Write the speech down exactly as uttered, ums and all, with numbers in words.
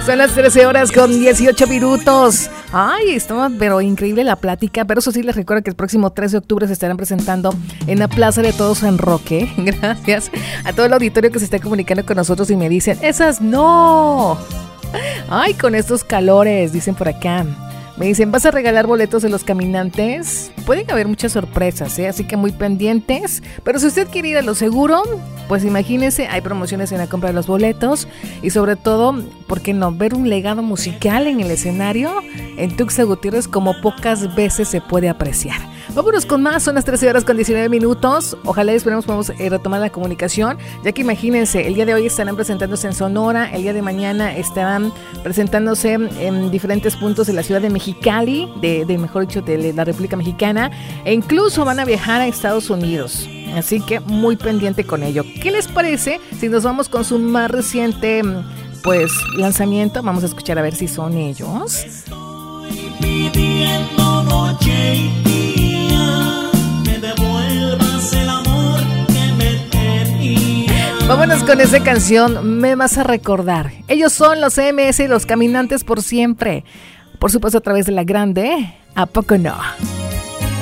Son las trece horas con dieciocho minutos. Ay, estaba pero increíble la plática. Pero eso sí, les recuerdo que el próximo tres de octubre se estarán presentando en la Plaza de Todos en Roque. Gracias a todo el auditorio que se está comunicando con nosotros y me dicen, esas no. Ay, con estos calores, dicen por acá. Me dicen, ¿vas a regalar boletos de Los Caminantes? Pueden haber muchas sorpresas, ¿eh? Así que muy pendientes. Pero si usted quiere ir a lo seguro, pues imagínese, hay promociones en la compra de los boletos. Y sobre todo, ¿por qué no? Ver un legado musical en el escenario en Tuxtla Gutiérrez como pocas veces se puede apreciar. Vámonos con más, son las trece horas con diecinueve minutos. Ojalá y esperemos podamos eh, retomar la comunicación, ya que imagínense, el día de hoy estarán presentándose en Sonora, el día de mañana estarán presentándose en diferentes puntos de la ciudad de Mexicali, de, de mejor dicho, de la República Mexicana, e incluso van a viajar a Estados Unidos. Así que muy pendiente con ello. ¿Qué les parece si nos vamos con su más reciente pues lanzamiento? Vamos a escuchar a ver si son ellos. Estoy pidiendo noche y día, me devuelvas el amor que me tenía. Vámonos con esa canción, Me Vas a Recordar. Ellos son los M S y Los Caminantes por Siempre. Por supuesto a través de la grande, ¿a poco no?